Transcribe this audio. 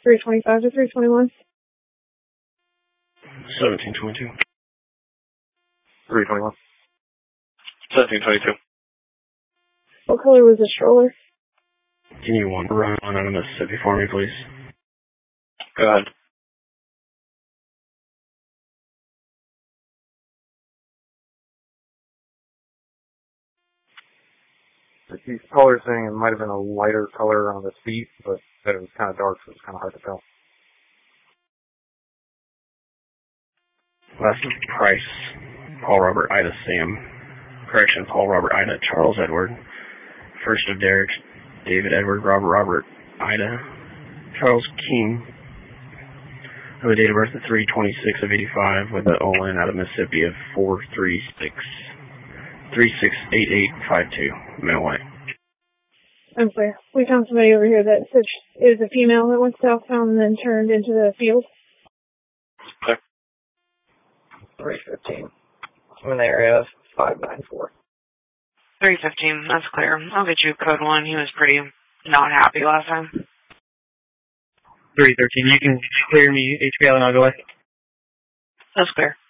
325 to 321. 1722. 321. 1722. What color was the stroller? Can you run out of Mississippi for me, please? Go ahead. He's color saying it might have been a lighter color on the seat, but that it was kind of dark, so it's kind of hard to tell. Last Price, Paul Robert Ida Sam. Correction, Paul Robert Ida Charles Edward. First of Derek, David Edward Robert Ida Charles King. Of the date of birth of 3/26 of 85 with the OLN out of Mississippi of 4368852. Male white. I'm clear. We found somebody over here that said it was a female that went southbound and then turned into the field. Clear. 315. I'm in the area of 594. 315, that's clear. I'll get you code 1. He was pretty not happy last time. 313, you can clear me HPL and I'll go away. That's clear.